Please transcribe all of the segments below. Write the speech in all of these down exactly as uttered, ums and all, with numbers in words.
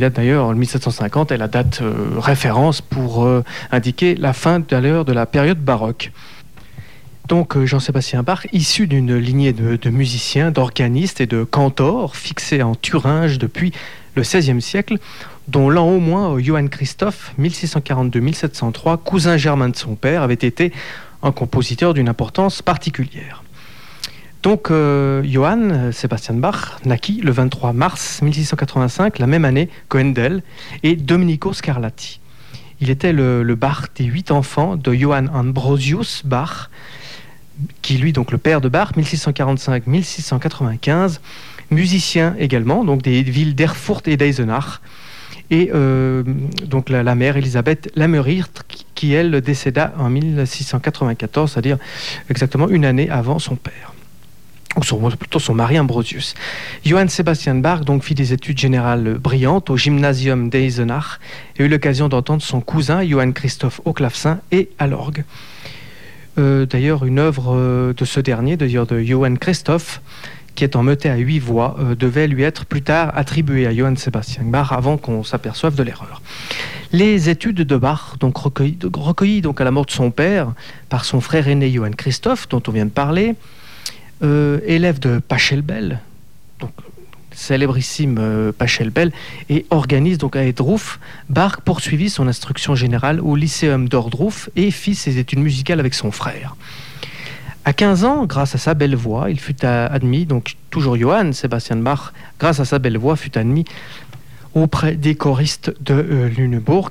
date d'ailleurs en mille sept cent cinquante, est la date euh, référence pour euh, indiquer la fin d'ailleurs de la période baroque. Donc euh, Jean-Sébastien Bach, issu d'une lignée de, de musiciens, d'organistes et de cantors fixés en Thuringe depuis le seizième siècle, dont l'un au moins, Johann Christoph, mille six cent quarante-deux à mille sept cent trois, cousin germain de son père, avait été un compositeur d'une importance particulière. Donc euh, Johann Sebastian Bach naquit le vingt-trois mars mille six cent quatre-vingt-cinq, la même année que Handel et Domenico Scarlatti. Il était le, le Bach des huit enfants de Johann Ambrosius Bach, qui lui, donc le père de Bach, mille six cent quarante-cinq à mille six cent quatre-vingt-quinze, musicien également, donc des villes d'Erfurt et d'Eisenach, et euh, donc la, la mère Elisabeth Lammerhirt, qui, qui elle décéda en mille six cent quatre-vingt-quatorze, c'est-à-dire exactement une année avant son père, ou son, plutôt son mari Ambrosius. Johann Sebastian Bach donc fit des études générales brillantes au gymnasium d'Eisenach et eut l'occasion d'entendre son cousin Johann Christoph au clavecin et à l'orgue. Euh, d'ailleurs, une œuvre euh, de ce dernier, d'ailleurs de Johann Christoph, qui est en motet à huit voix, euh, devait lui être plus tard attribuée à Johann Sebastian Bach avant qu'on s'aperçoive de l'erreur. Les études de Bach, donc recueillies, recueillies donc à la mort de son père par son frère aîné Johann Christoph, dont on vient de parler, euh, élève de Pachelbel, donc célébrissime euh, Pachelbel, et organiste donc à Ehdruf, Bach poursuivit son instruction générale au lycéum d'Ordruf et fit ses études musicales avec son frère. À quinze ans, grâce à sa belle voix, il fut admis, donc toujours Johann Sebastian Bach, grâce à sa belle voix, fut admis auprès des choristes de euh, Lüneburg.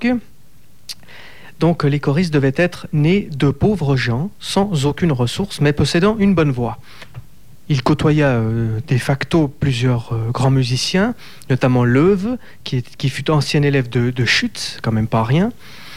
Donc les choristes devaient être nés de pauvres gens, sans aucune ressource, mais possédant une bonne voix. Il côtoya euh, de facto plusieurs euh, grands musiciens, notamment Loewe, qui, est, qui fut ancien élève de, de Schütz, quand même pas rien.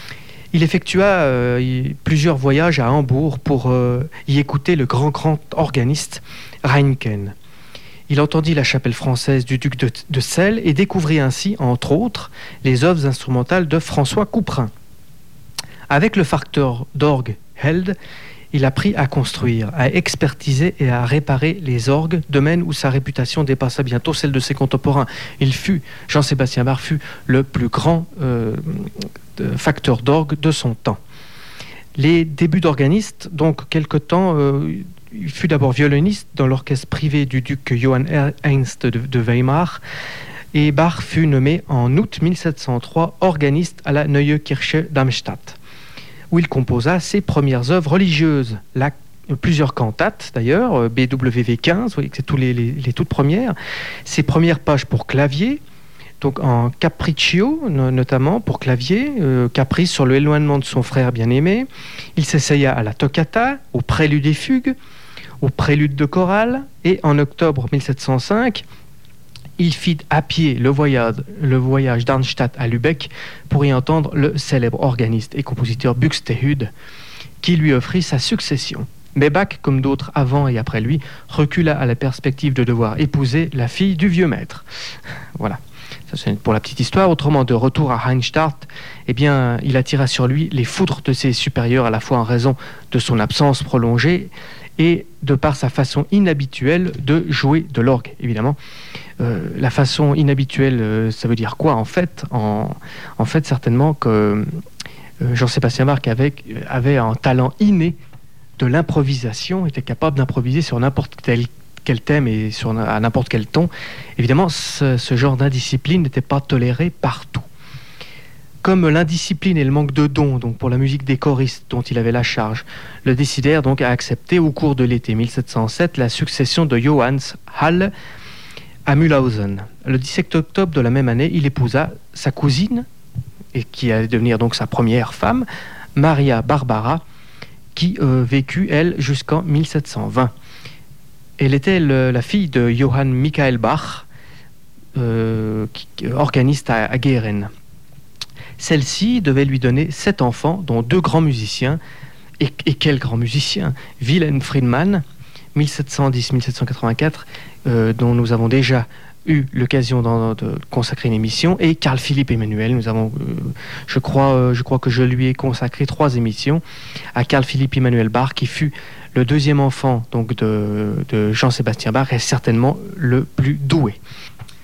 Il effectua euh, y, plusieurs voyages à Hambourg pour euh, y écouter le grand grand organiste Reinken. Il entendit la chapelle française du duc de, de Celle et découvrit ainsi, entre autres, les œuvres instrumentales de François Couperin. Avec le facteur d'orgue Held, il apprit à construire, à expertiser et à réparer les orgues, domaine où sa réputation dépassa bientôt celle de ses contemporains. Il fut, Jean-Sébastien Bach fut le plus grand euh, facteur d'orgue de son temps. Les débuts d'organiste, donc quelque temps, euh, il fut d'abord violoniste dans l'orchestre privé du duc Johann Ernst de, de Weimar, et Bach fut nommé en août mille sept cent trois organiste à la Neue Kirche Darmstadt, où il composa ses premières œuvres religieuses, la, plusieurs cantates d'ailleurs, B W V quinze, oui, c'est tous les, les, les toutes premières, ses premières pages pour clavier, donc en Capriccio no, notamment pour clavier, euh, caprice sur l'éloignement de son frère bien-aimé. Il s'essaya à la toccata, au prélude et fugue, au prélude de chorale, et en octobre mille sept cent cinq, il fit à pied le voyage, le voyage d'Arnstadt à Lübeck pour y entendre le célèbre organiste et compositeur Buxtehude, qui lui offrit sa succession. Mais Bach, comme d'autres avant et après lui, recula à la perspective de devoir épouser la fille du vieux maître. Voilà, ça c'est pour la petite histoire. Autrement, de retour à Arnstadt, eh bien, il attira sur lui les foudres de ses supérieurs, à la fois en raison de son absence prolongée et de par sa façon inhabituelle de jouer de l'orgue, évidemment. Euh, la façon inhabituelle, euh, ça veut dire quoi en fait en, en fait, certainement que euh, Jean-Sébastien Bach avait, avait un talent inné de l'improvisation, était capable d'improviser sur n'importe quel, quel thème et sur, à n'importe quel ton. Évidemment, ce, ce genre d'indiscipline n'était pas toléré partout. Comme l'indiscipline et le manque de dons donc pour la musique des choristes dont il avait la charge, le décidèrent donc à accepter au cours de l'été mille sept cent sept la succession de Johannes Hall à Mühlhausen. Le dix-sept octobre de la même année, il épousa sa cousine, et qui allait devenir donc sa première femme, Maria Barbara, qui euh, vécut, elle, jusqu'en mille sept cent vingt. Elle était le, la fille de Johann Michael Bach, euh, qui, organiste à, à Guéren. Celle-ci devait lui donner sept enfants, dont deux grands musiciens. Et, et quels grands musiciens! Wilhelm Friedmann, mille sept cent dix à mille sept cent quatre-vingt-quatre, euh, dont nous avons déjà eu l'occasion de consacrer une émission, et Carl Philipp Emanuel. Nous avons, euh, je crois, euh, je crois que je lui ai consacré trois émissions à Carl Philipp Emanuel Bach, qui fut le deuxième enfant donc de, de Jean-Sébastien Bach et certainement le plus doué. En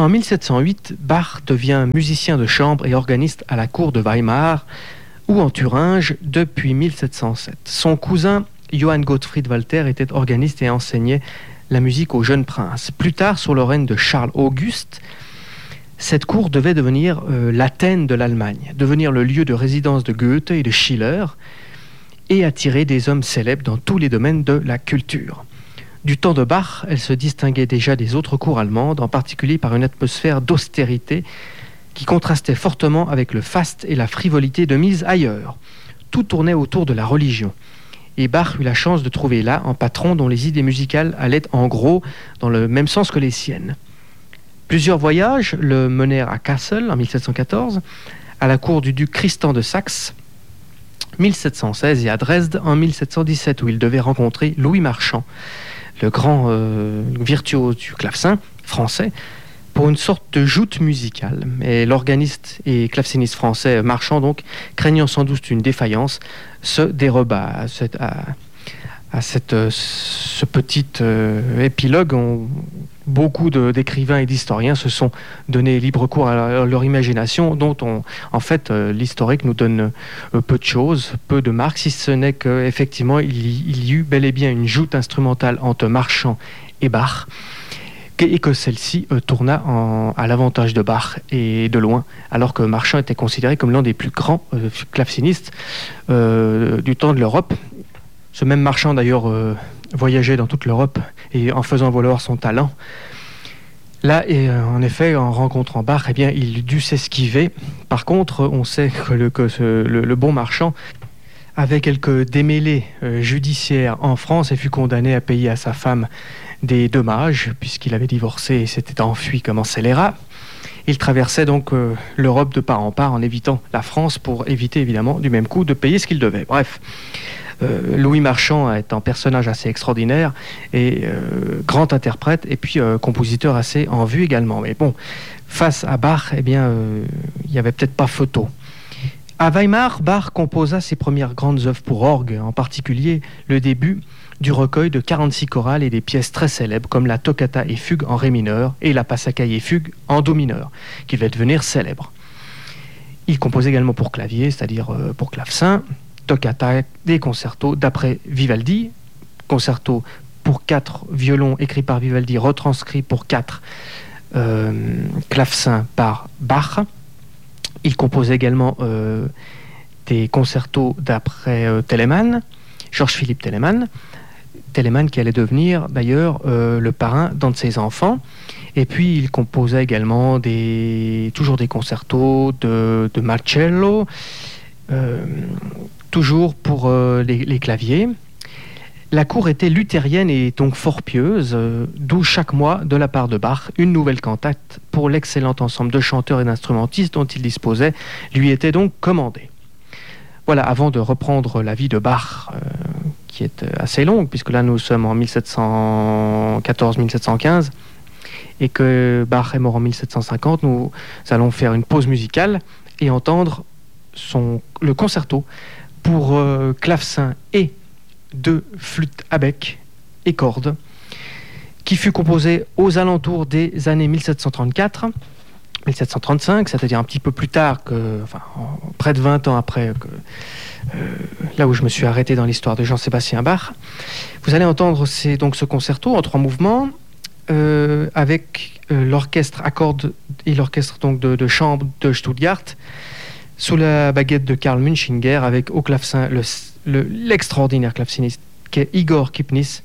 En mille sept cent huit, Bach devient musicien de chambre et organiste à la cour de Weimar ou en Thuringe depuis mille sept cent sept. Son cousin, Johann Gottfried Walter, était organiste et enseignait la musique au jeune prince. Plus tard, sous le règne de Charles Auguste, cette cour devait devenir euh, l'Athènes de l'Allemagne, devenir le lieu de résidence de Goethe et de Schiller et attirer des hommes célèbres dans tous les domaines de la culture. Du temps de Bach, elle se distinguait déjà des autres cours allemandes, en particulier par une atmosphère d'austérité qui contrastait fortement avec le faste et la frivolité de mise ailleurs. Tout tournait autour de la religion. Et Bach eut la chance de trouver là un patron dont les idées musicales allaient en gros dans le même sens que les siennes. Plusieurs voyages le menèrent à Kassel en mille sept cent quatorze, à la cour du duc Tristan de Saxe, mille sept cent seize, et à Dresde en mille sept cent dix-sept, où il devait rencontrer Louis Marchand, le grand euh, virtuose du clavecin français, pour une sorte de joute musicale. Et l'organiste et claveciniste français Marchand, donc, craignant sans doute une défaillance, se déroba à, cette, à, à cette, ce petit euh, épilogue. On, beaucoup de, d'écrivains et d'historiens se sont donné libre cours à leur, à leur imagination, dont on, en fait euh, l'historique nous donne euh, peu de choses, peu de marques, si ce n'est qu'effectivement il, il y eut bel et bien une joute instrumentale entre Marchand et Bach, et que celle-ci euh, tourna en, à l'avantage de Bach et de loin, alors que Marchand était considéré comme l'un des plus grands euh, clavecinistes euh, du temps de l'Europe. Ce même Marchand d'ailleurs euh, voyageait dans toute l'Europe et en faisant valoir son talent. Là, et euh, en effet, en rencontrant Bach, eh bien, il dut s'esquiver. Par contre, on sait que le, que ce, le, le bon Marchand avait quelques démêlés euh, judiciaires en France et fut condamné à payer à sa femme des dommages, puisqu'il avait divorcé et s'était enfui comme un scélérat. Il traversait donc euh, l'Europe de part en part en évitant la France pour éviter évidemment du même coup de payer ce qu'il devait. Bref, euh, Louis Marchand est un personnage assez extraordinaire et euh, grand interprète et puis euh, compositeur assez en vue également. Mais bon, face à Bach, eh bien, euh, il n'y avait peut-être pas photo. À Weimar, Bach composa ses premières grandes œuvres pour orgue, en particulier le début du recueil de quarante-six chorales et des pièces très célèbres comme la Toccata et Fugue en Ré mineur et la Passacaille et Fugue en Do mineur, qui va devenir célèbre. Il compose également pour clavier, c'est-à-dire euh, pour clavecin, Toccata, des concertos d'après Vivaldi, concerto pour quatre violons écrits par Vivaldi, retranscrits pour quatre euh, clavecins par Bach. Il compose également euh, des concertos d'après euh, Telemann, Georges-Philippe Telemann, Telemann qui allait devenir d'ailleurs euh, le parrain d'un de ses enfants. Et puis il composa également des, toujours des concertos de, de Marcello, euh, toujours pour euh, les, les claviers. La cour était luthérienne et donc fort pieuse, euh, d'où chaque mois, de la part de Bach, une nouvelle cantate pour l'excellent ensemble de chanteurs et d'instrumentistes dont il disposait, lui était donc commandée. Voilà, avant de reprendre la vie de Bach, euh, qui est assez longue, puisque là nous sommes en mille sept cent quatorze mille sept cent quinze, et que Bach est mort en mille sept cent cinquante, nous allons faire une pause musicale et entendre son, le concerto pour euh, clavecin et deux flûtes à bec et cordes, qui fut composé aux alentours des années mille sept cent trente-quatre mille sept cent trente-cinq, c'est-à-dire un petit peu plus tard, que, enfin, près de vingt ans après, que, euh, là où je me suis arrêté dans l'histoire de Jean-Sébastien Bach. Vous allez entendre c'est donc ce concerto en trois mouvements, euh, avec euh, l'orchestre à cordes et l'orchestre donc de, de chambre de Stuttgart, sous la baguette de Karl Munchinger, avec au clavecin le, le, l'extraordinaire claveciniste qu'est Igor Kipnis,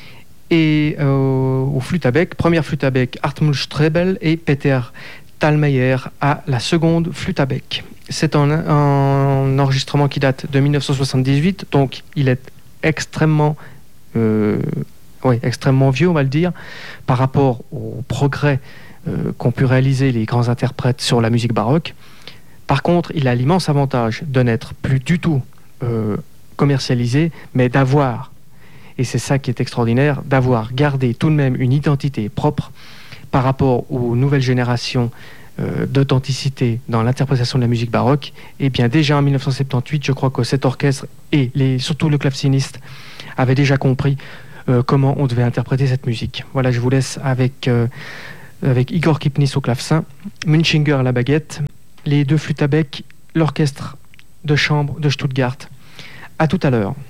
et euh, au flûte à bec, première flûte à bec Hartmut Strebel et Peter Thalmayr à la seconde flûte à bec. C'est un, un enregistrement qui date de mille neuf cent soixante-dix-huit, donc il est extrêmement, euh, oui, extrêmement vieux, on va le dire, par rapport au progrès euh, qu'ont pu réaliser les grands interprètes sur la musique baroque. Par contre, il a l'immense avantage de n'être plus du tout euh, commercialisé, mais d'avoir, et c'est ça qui est extraordinaire, d'avoir gardé tout de même une identité propre par rapport aux nouvelles générations euh, d'authenticité dans l'interprétation de la musique baroque. Et bien déjà en mille neuf cent soixante-dix-huit, je crois que cet orchestre et les, surtout le claveciniste avaient déjà compris euh, comment on devait interpréter cette musique. Voilà, je vous laisse avec euh, avec Igor Kipnis au clavecin, Munchinger à la baguette, les deux flûtes à bec, l'orchestre de chambre de Stuttgart. À tout à l'heure.